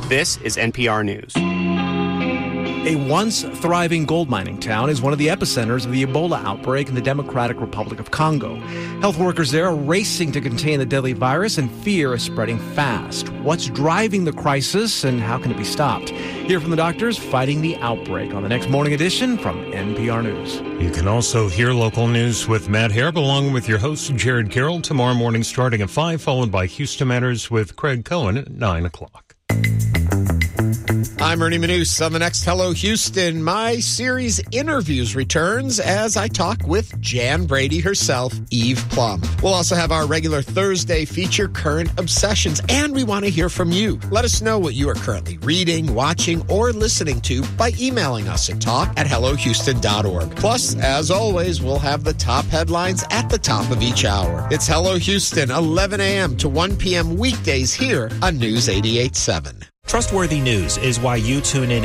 This is NPR News. A once thriving gold mining town is one of the epicenters of the Ebola outbreak in the Democratic Republic of Congo. Health workers there are racing to contain the deadly virus, and fear is spreading fast. What's driving the crisis, and how can it be stopped? Hear from the doctors fighting the outbreak on the next morning edition from NPR News. You can also hear local news with Matt Harb along with your host, Jared Carroll, tomorrow morning starting at 5, followed by Houston Matters with Craig Cohen at 9 o'clock. I'm Ernie Manous on the next Hello Houston. My series Interviews returns as I talk with Jan Brady herself, Eve Plum. We'll also have our regular Thursday feature, Current Obsessions, and we want to hear from you. Let us know what you are currently reading, watching, or listening to by emailing us at talk@hellohouston.org. Plus, as always, we'll have the top headlines at the top of each hour. It's Hello Houston, 11 a.m. to 1 p.m. weekdays here on News 88.7. Trustworthy news is why you tune in